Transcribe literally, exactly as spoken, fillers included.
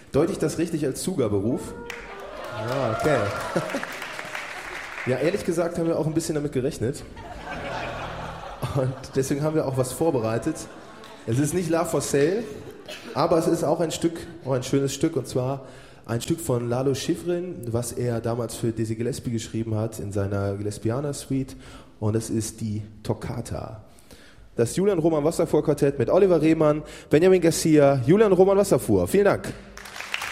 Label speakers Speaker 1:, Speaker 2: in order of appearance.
Speaker 1: Deute ich das richtig als Zugaberuf? Ja, okay. Ja, ehrlich gesagt haben wir auch ein bisschen damit gerechnet. Und deswegen haben wir auch was vorbereitet. Es ist nicht Love for Sale, aber es ist auch ein Stück, auch ein schönes Stück, und zwar ein Stück von Lalo Schifrin, was er damals für Dizzy Gillespie geschrieben hat in seiner Gillespianer Suite, und es ist die Toccata. Das Julian Roman Wasserfuhr Quartett mit Oliver Rehmann, Benjamin Garcia, Julian Roman Wasserfuhr. Vielen Dank.